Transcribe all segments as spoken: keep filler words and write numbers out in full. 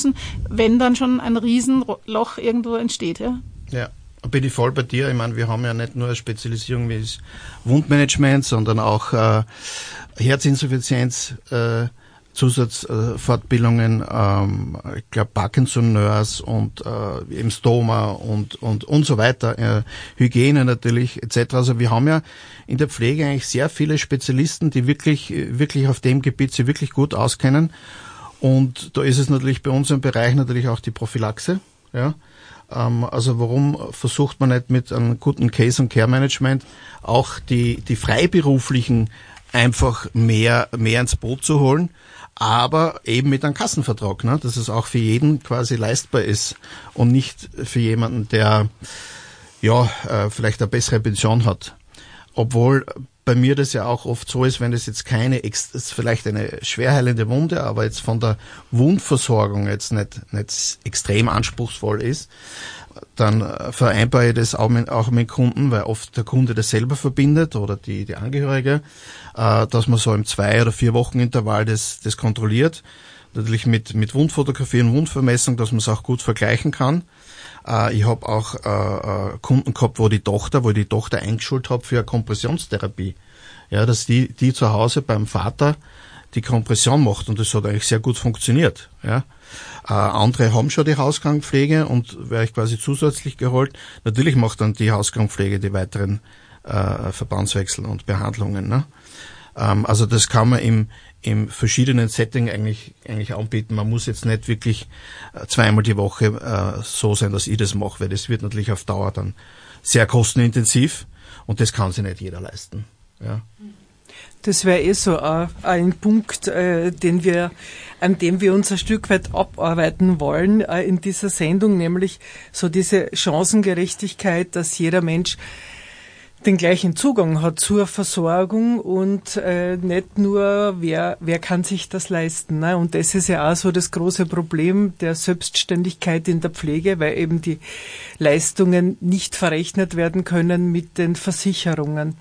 müssen, wenn dann schon ein Riesenloch irgendwo entsteht. Ja, ja. Bin ich voll bei dir. Ich meine, wir haben ja nicht nur eine Spezialisierung wie das Wundmanagement, sondern auch äh, Herzinsuffizienz, äh, Zusatzfortbildungen, ähm, ich glaube Parkinson-Nurse und äh, eben Stoma und und und so weiter, äh, Hygiene natürlich et cetera. Also wir haben ja in der Pflege eigentlich sehr viele Spezialisten, die wirklich wirklich auf dem Gebiet sich wirklich gut auskennen. Und da ist es natürlich bei uns im Bereich natürlich auch die Prophylaxe, ja. Also warum versucht man nicht mit einem guten Case- und Care-Management auch die, die Freiberuflichen einfach mehr, mehr ins Boot zu holen, aber eben mit einem Kassenvertrag, ne? Dass es auch für jeden quasi leistbar ist und nicht für jemanden, der ja vielleicht eine bessere Pension hat. Obwohl bei mir das ja auch oft so ist, wenn es jetzt keine, ist vielleicht eine schwerheilende Wunde, aber jetzt von der Wundversorgung jetzt nicht, nicht extrem anspruchsvoll ist, dann vereinbare ich das auch mit, auch mit Kunden, weil oft der Kunde das selber verbindet oder die, die Angehörige, dass man so im zwei- oder vier Wochen Intervall das, das kontrolliert. Natürlich mit, mit Wundfotografie und Wundvermessung, dass man es auch gut vergleichen kann. Uh, ich habe auch uh, uh, Kunden gehabt, wo die Tochter, wo ich die Tochter eingeschult habe für eine Kompressionstherapie. Ja, dass die, die zu Hause beim Vater die Kompression macht und das hat eigentlich sehr gut funktioniert. Ja. Uh, andere haben schon die Hauskrankpflege und werde ich quasi zusätzlich geholt. Natürlich macht dann die Hauskrankpflege die weiteren uh, Verbandswechsel und Behandlungen. Ne? Um, also das kann man im im verschiedenen Setting eigentlich eigentlich anbieten. Man muss jetzt nicht wirklich äh, zweimal die Woche äh, so sein, dass ich das mache, weil das wird natürlich auf Dauer dann sehr kostenintensiv und das kann sich nicht jeder leisten. Ja. Das wäre eh so äh, ein Punkt, äh, den wir, an dem wir uns ein Stück weit abarbeiten wollen äh, in dieser Sendung, nämlich so diese Chancengerechtigkeit, dass jeder Mensch den gleichen Zugang hat zur Versorgung und äh, nicht nur, wer wer kann sich das leisten. Ne? Und das ist ja auch so das große Problem der Selbstständigkeit in der Pflege, weil eben die Leistungen nicht verrechnet werden können mit den Versicherungen.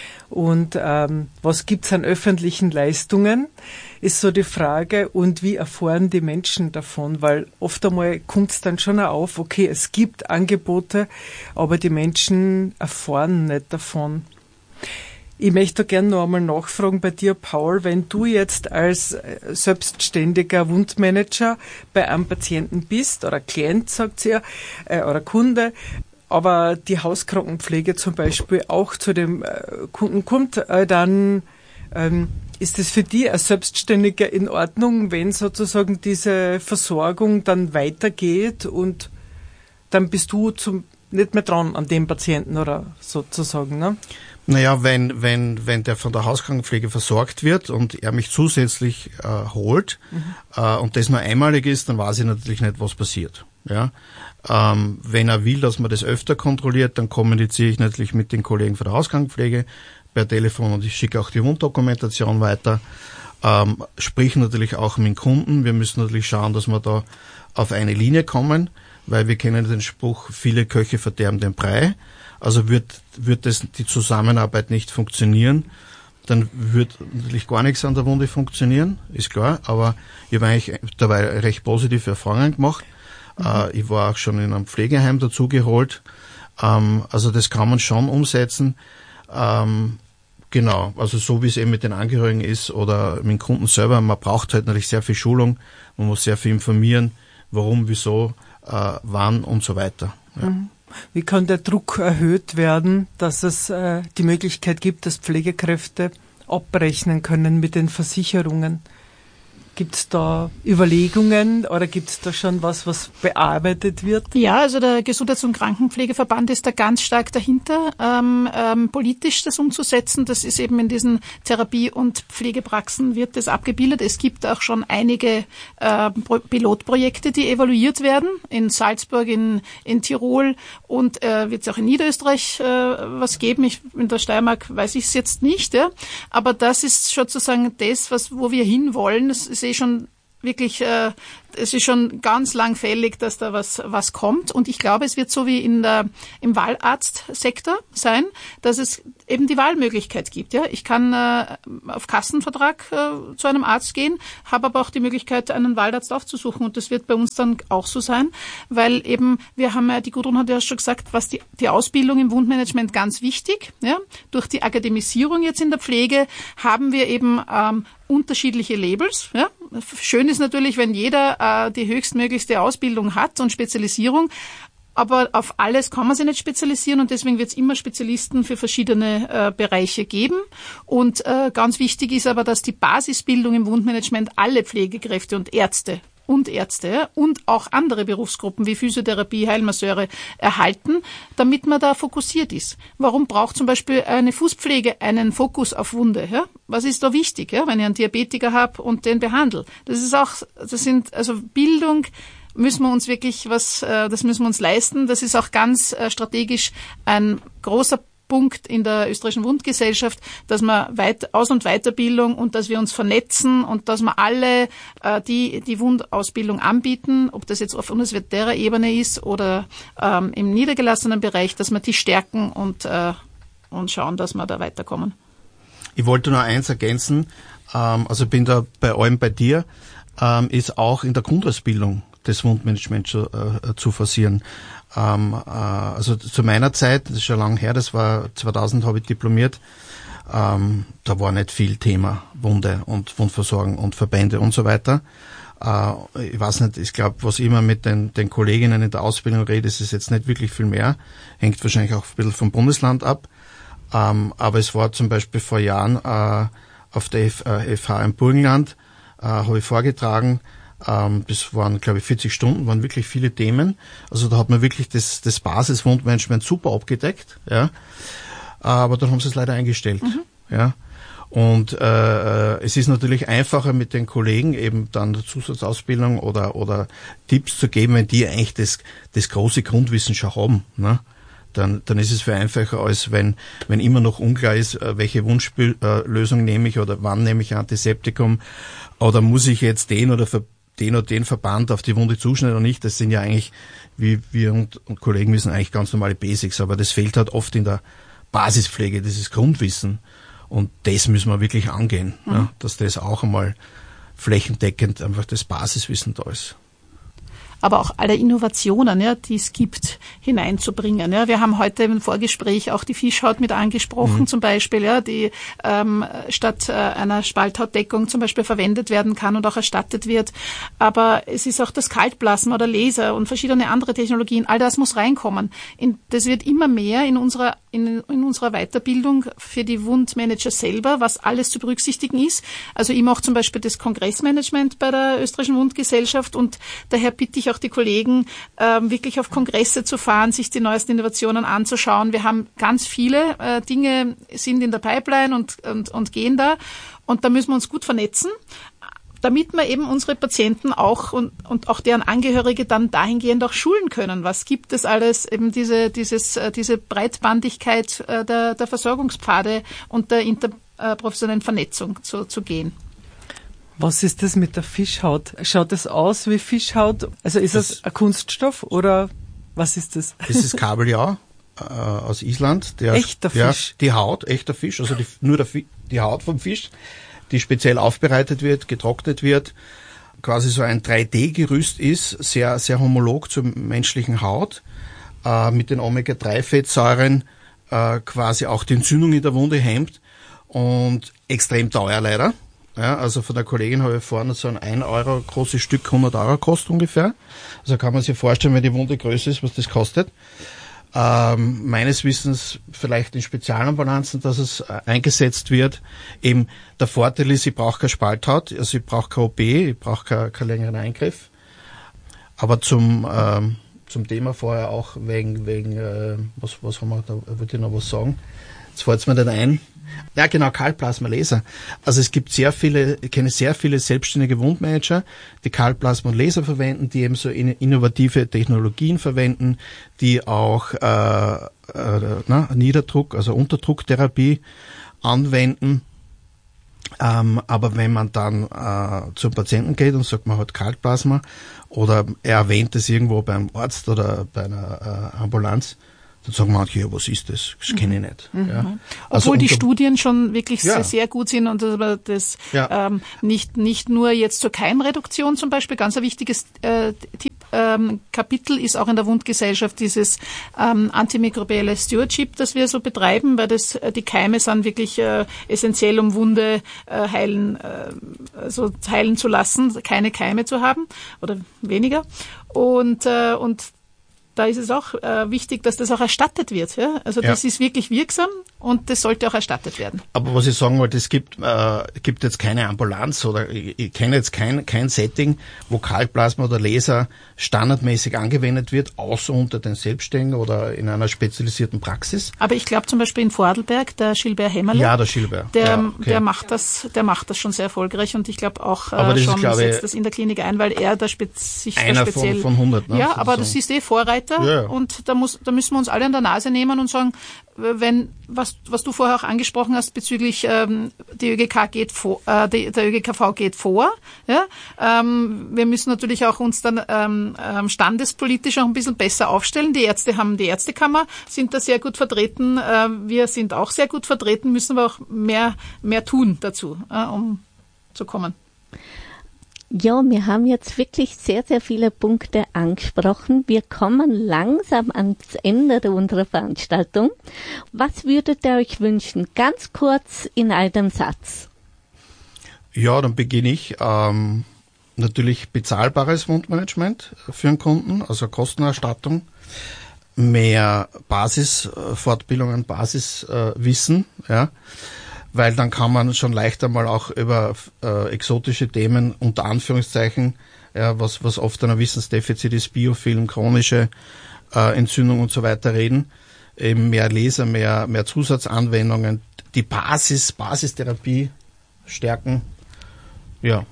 Und ähm, was gibt's an öffentlichen Leistungen, ist so die Frage, und wie erfahren die Menschen davon? Weil oft einmal kommt's dann schon auch auf, okay, es gibt Angebote, aber die Menschen erfahren nicht davon. Ich möchte gerne noch einmal nachfragen bei dir, Paul, wenn du jetzt als selbstständiger Wundmanager bei einem Patienten bist, oder Klient, sagt sie ja, äh, oder Kunde, aber die Hauskrankenpflege zum Beispiel auch zu dem äh, Kunden kommt, äh, dann ähm, ist es für die als Selbstständiger in Ordnung, wenn sozusagen diese Versorgung dann weitergeht und dann bist du zum, nicht mehr dran an dem Patienten oder sozusagen, ne? Naja, wenn, wenn, wenn der von der Hauskrankenpflege versorgt wird und er mich zusätzlich äh, holt mhm. äh, und das nur einmalig ist, dann weiß ich natürlich nicht, was passiert. Ja. Ähm, wenn er will, dass man das öfter kontrolliert, dann kommuniziere ich natürlich mit den Kollegen von der Hauskrankenpflege per Telefon und ich schicke auch die Wunddokumentation weiter. Ähm, sprich natürlich auch mit dem Kunden. Wir müssen natürlich schauen, dass wir da auf eine Linie kommen, weil wir kennen den Spruch, viele Köche verderben den Brei. Also wird, wird das, die Zusammenarbeit nicht funktionieren, dann wird natürlich gar nichts an der Wunde funktionieren, ist klar, aber ich habe eigentlich dabei recht positive Erfahrungen gemacht. Mhm. Äh, ich war auch schon in einem Pflegeheim dazugeholt. Ähm, also das kann man schon umsetzen. Ähm, genau, also so wie es eben mit den Angehörigen ist oder mit dem Kunden selber. Man braucht halt natürlich sehr viel Schulung. Man muss sehr viel informieren, warum, wieso, äh, wann und so weiter. Ja. Mhm. Wie kann der Druck erhöht werden, dass es äh, die Möglichkeit gibt, dass Pflegekräfte abrechnen können mit den Versicherungen? Gibt es da Überlegungen oder gibt es da schon was, was bearbeitet wird? Ja, also der Gesundheits- und Krankenpflegeverband ist da ganz stark dahinter, ähm, ähm, politisch das umzusetzen. Das ist eben in diesen Therapie- und Pflegepraxen wird das abgebildet. Es gibt auch schon einige äh, Pilotprojekte, die evaluiert werden. In Salzburg, in, in Tirol und äh, wird es auch in Niederösterreich äh, was geben. Ich, in der Steiermark weiß ich es jetzt nicht. Ja. Aber das ist sozusagen das, was, wo wir hinwollen. Das ist eh schon wirklich äh, es ist schon ganz lang fällig, dass da was, was kommt. Und ich glaube, es wird so wie in der, im Wahlarztsektor sein, dass es eben die Wahlmöglichkeit gibt. Ja, ich kann äh, auf Kassenvertrag äh, zu einem Arzt gehen, habe aber auch die Möglichkeit, einen Wahlarzt aufzusuchen. Und das wird bei uns dann auch so sein, weil eben, wir haben ja, die Gudrun hat ja schon gesagt, was die, die Ausbildung im Wundmanagement ganz wichtig. Ja, durch die Akademisierung jetzt in der Pflege haben wir eben ähm, unterschiedliche Labels. Ja. Schön ist natürlich, wenn jeder äh, die höchstmöglichste Ausbildung hat und Spezialisierung, aber auf alles kann man sich nicht spezialisieren und deswegen wird es immer Spezialisten für verschiedene äh, Bereiche geben. Und äh, ganz wichtig ist aber, dass die Basisbildung im Wundmanagement alle Pflegekräfte und Ärzte und Ärzte und auch andere Berufsgruppen wie Physiotherapie, Heilmasseure erhalten, damit man da fokussiert ist. Warum braucht zum Beispiel eine Fußpflege einen Fokus auf Wunde? Ja? Was ist da wichtig, ja? Wenn ich einen Diabetiker habe und den behandle? Das ist auch, das sind, also Bildung müssen wir uns wirklich was, das müssen wir uns leisten. Das ist auch ganz strategisch ein großer Punkt in der österreichischen Wundgesellschaft, dass wir weit Aus- und Weiterbildung und dass wir uns vernetzen und dass wir alle äh, die die Wundausbildung anbieten, ob das jetzt auf universitärer Ebene ist oder ähm, im niedergelassenen Bereich, dass wir die stärken und äh, und schauen, dass wir da weiterkommen. Ich wollte nur eins ergänzen, ähm, also bin da bei allem bei dir, ähm, ist auch in der Grundausbildung des Wundmanagements zu, äh, zu forcieren. Ähm, äh, also zu meiner Zeit, das ist schon lange her, das war zweitausend, habe ich diplomiert, ähm, da war nicht viel Thema Wunde und Wundversorgung und Verbände und so weiter. Äh, ich weiß nicht, ich glaube, was ich immer mit den, den Kolleginnen in der Ausbildung rede, ist es jetzt nicht wirklich viel mehr, hängt wahrscheinlich auch ein bisschen vom Bundesland ab. Ähm, aber es war zum Beispiel vor Jahren äh, auf der F, äh, F H im Burgenland, äh, habe ich vorgetragen. Das waren, glaube ich, vierzig Stunden, waren wirklich viele Themen. Also da hat man wirklich das, das Basiswundmanagement super abgedeckt. Ja. Aber dann haben sie es leider eingestellt. Mhm. Ja. Und äh, es ist natürlich einfacher mit den Kollegen eben dann der Zusatzausbildung oder oder Tipps zu geben, wenn die eigentlich das das große Grundwissen schon haben. Ne? Dann, dann ist es viel einfacher, als wenn, wenn immer noch unklar ist, welche Wunschlösung nehme ich oder wann nehme ich Antiseptikum oder muss ich jetzt den oder ver den oder den Verband auf die Wunde zuschneiden oder nicht. Das sind ja eigentlich, wie wir und, und Kollegen wissen, eigentlich ganz normale Basics, aber das fehlt halt oft in der Basispflege, dieses Grundwissen. Und das müssen wir wirklich angehen, mhm. ja, dass das auch einmal flächendeckend einfach das Basiswissen da ist. Aber auch alle Innovationen, ja, die es gibt, hineinzubringen. Ja. Wir haben heute im Vorgespräch auch die Fischhaut mit angesprochen, mhm. zum Beispiel, ja, die ähm, statt äh, einer Spalthautdeckung zum Beispiel verwendet werden kann und auch erstattet wird. Aber es ist auch das Kaltplasma oder Laser und verschiedene andere Technologien. All das muss reinkommen. In, das wird immer mehr in unserer in, in unserer Weiterbildung für die Wundmanager selber, was alles zu berücksichtigen ist. Also ich mache zum Beispiel das Kongressmanagement bei der österreichischen Wundgesellschaft und daher bitte ich auch die Kollegen, ähm, wirklich auf Kongresse zu fahren, sich die neuesten Innovationen anzuschauen. Wir haben ganz viele äh, Dinge, sind in der Pipeline und, und, und gehen da. Und da müssen wir uns gut vernetzen, damit wir eben unsere Patienten auch und, und auch deren Angehörige dann dahingehend auch schulen können. Was gibt es alles, eben diese, dieses, diese Breitbandigkeit äh, der, der Versorgungspfade und der interprofessionellen Vernetzung zu, zu gehen. Was ist das mit der Fischhaut? Schaut das aus wie Fischhaut? Also ist das, das ein Kunststoff oder was ist das? Das ist Kabeljau äh, aus Island. Der, echter Fisch? Ja, die Haut, echter Fisch, also die, nur der, die Haut vom Fisch, die speziell aufbereitet wird, getrocknet wird, quasi so ein drei D Gerüst ist, sehr sehr homolog zur menschlichen Haut, äh, mit den Omega drei Fettsäuren äh, quasi auch die Entzündung in der Wunde hemmt und extrem teuer leider. Ja, also von der Kollegin habe ich vorne so ein ein Euro großes Stück, hundert Euro kostet ungefähr. Also kann man sich vorstellen, wenn die Wunde größer ist, was das kostet. Ähm, meines Wissens vielleicht in Spezialambulanzen, dass es äh, eingesetzt wird. Eben der Vorteil ist, ich brauche keine Spalthaut, also ich brauche kein O P, ich brauche keinen kein längeren Eingriff. Aber zum ähm, zum Thema vorher auch wegen, wegen äh, was, was haben wir, da wollte ich noch was sagen. Jetzt fällt es mir nicht ein. Ja, genau, Kaltplasma-Laser. Also es gibt sehr viele, ich kenne sehr viele selbstständige Wundmanager, die Kaltplasma und Laser verwenden, die eben so innovative Technologien verwenden, die auch äh, äh, na, Niederdruck, also Unterdrucktherapie anwenden. Ähm, aber wenn man dann äh, zum Patienten geht und sagt, man hat Kaltplasma oder er erwähnt es irgendwo beim Arzt oder bei einer äh, Ambulanz, dann sagen manche, ja, was ist das? Das kenne ich nicht. Mhm. Ja. Obwohl also, die Studien schon wirklich ja. sehr, sehr gut sind und das, das ja. ähm, nicht, nicht nur jetzt zur Keimreduktion zum Beispiel, ganz ein wichtiges äh, Tipp, ähm, Kapitel ist auch in der Wundgesellschaft dieses ähm, antimikrobielle Stewardship, das wir so betreiben, weil das äh, die Keime sind wirklich äh, essentiell, um Wunde äh, heilen, äh, also heilen zu lassen, keine Keime zu haben oder weniger. Und, äh, und da ist es auch äh, wichtig, dass das auch erstattet wird. Ja? Also ja. das ist wirklich wirksam und das sollte auch erstattet werden. Aber was ich sagen wollte, es gibt, äh, gibt jetzt keine Ambulanz oder ich, ich kenne jetzt kein, kein Setting, wo Kaltplasma oder Laser standardmäßig angewendet wird, außer unter den Selbstständigen oder in einer spezialisierten Praxis. Aber ich glaube zum Beispiel in Vorarlberg, der Gilbert Hämmerle, ja, der Gilbert. Der, ja, okay. der, macht das, der macht das schon sehr erfolgreich und ich glaube auch aber äh, das schon ist, glaub setzt ich, das in der Klinik ein, weil er da spez- sich einer da speziell... von, von hundert. Ne, ja, sozusagen. aber das ist eh Vorreiter ja, ja. und da, muss, da müssen wir uns alle an der Nase nehmen und sagen, wenn, was, was du vorher auch angesprochen hast bezüglich ähm, die ÖGK geht vor, äh, die, der ÖGKV geht vor. Ja? Ähm, wir müssen natürlich auch uns dann ähm, ähm, standespolitisch auch ein bisschen besser aufstellen. Die Ärzte haben die Ärztekammer, sind da sehr gut vertreten. Äh, wir sind auch sehr gut vertreten, müssen wir auch mehr, mehr tun dazu, äh, um zu kommen. Ja, wir haben jetzt wirklich sehr, sehr viele Punkte angesprochen. Wir kommen langsam ans Ende unserer Veranstaltung. Was würdet ihr euch wünschen? Ganz kurz in einem Satz. Ja, dann beginne ich. Ähm, natürlich bezahlbares Wundmanagement für den Kunden, also Kostenerstattung, mehr Basisfortbildungen, Basiswissen, ja. Weil dann kann man schon leichter mal auch über äh, exotische Themen, unter Anführungszeichen, ja, was, was oft ein Wissensdefizit ist, Biofilm, chronische äh, Entzündung und so weiter reden. Eben mehr Laser, mehr, mehr Zusatzanwendungen, die Basis, Basistherapie stärken. Ja.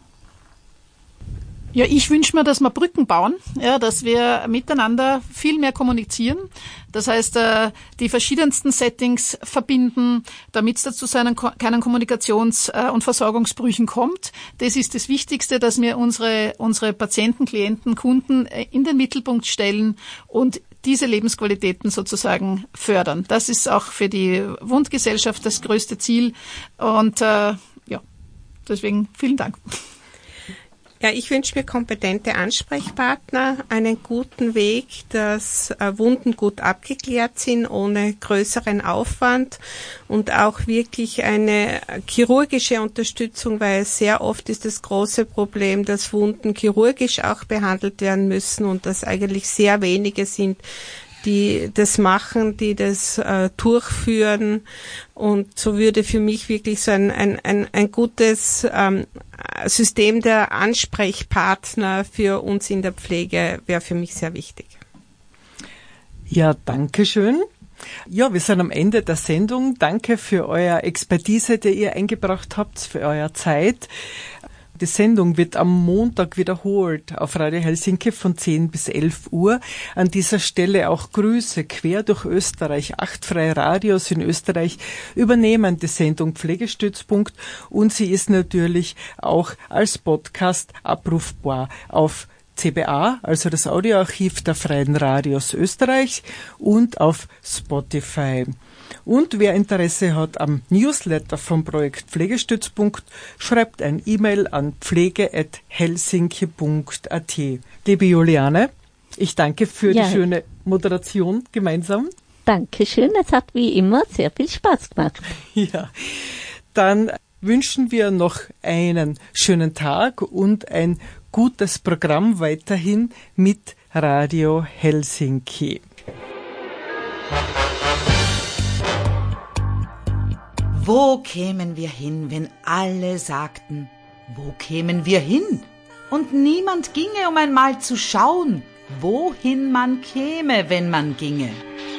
Ja, ich wünsche mir, dass wir Brücken bauen, ja, dass wir miteinander viel mehr kommunizieren. Das heißt, äh, die verschiedensten Settings verbinden, damit es dazu seinen, keinen Kommunikations- äh, und Versorgungsbrüchen kommt. Das ist das Wichtigste, dass wir unsere, unsere Patienten, Klienten, Kunden äh, in den Mittelpunkt stellen und diese Lebensqualitäten sozusagen fördern. Das ist auch für die Wundgesellschaft das größte Ziel. Und äh, ja, deswegen vielen Dank. Ja, ich wünsche mir kompetente Ansprechpartner, einen guten Weg, dass äh, Wunden gut abgeklärt sind, ohne größeren Aufwand und auch wirklich eine chirurgische Unterstützung, weil sehr oft ist das große Problem, dass Wunden chirurgisch auch behandelt werden müssen und dass eigentlich sehr wenige sind, die das machen, die das äh, durchführen. Und so würde für mich wirklich so ein, ein, ein, ein gutes ähm, System der Ansprechpartner für uns in der Pflege wäre für mich sehr wichtig. Ja, danke schön. Ja, wir sind am Ende der Sendung. Danke für euer Expertise, die ihr eingebracht habt, für eure Zeit. Die Sendung wird am Montag wiederholt auf Radio Helsinki von zehn bis elf Uhr. An dieser Stelle auch Grüße quer durch Österreich. Acht freie Radios in Österreich übernehmen die Sendung Pflegestützpunkt und sie ist natürlich auch als Podcast abrufbar auf C B A, also das Audioarchiv der Freien Radios Österreich und auf Spotify. Und wer Interesse hat am Newsletter vom Projekt Pflegestützpunkt, schreibt ein E-Mail an pflege at helsinki punkt a t. Liebe Juliane, ich danke für ja. die schöne Moderation gemeinsam. Dankeschön, es hat wie immer sehr viel Spaß gemacht. Ja, dann wünschen wir noch einen schönen Tag und ein gutes Programm weiterhin mit Radio Helsinki. Wo kämen wir hin, wenn alle sagten, wo kämen wir hin? Und niemand ginge, um einmal zu schauen, wohin man käme, wenn man ginge.